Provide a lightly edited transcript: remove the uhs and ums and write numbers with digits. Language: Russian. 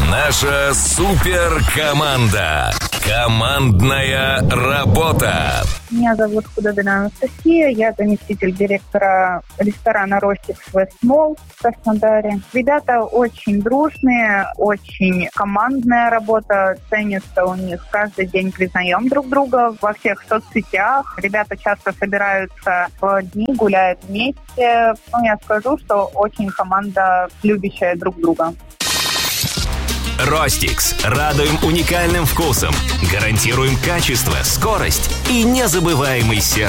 Наша суперкоманда. Командная работа. Меня зовут Худобина Анастасия, я заместитель директора ресторана «Ростикс Вест Молл» в Краснодаре. Ребята очень дружные, очень командная работа, ценится у них. Каждый день признаем друг друга во всех соцсетях. Ребята часто собираются в дни, гуляют вместе. Я скажу, что очень команда любящая друг друга. Ростикс. Радуем уникальным вкусом. Гарантируем качество, скорость и незабываемый сервис.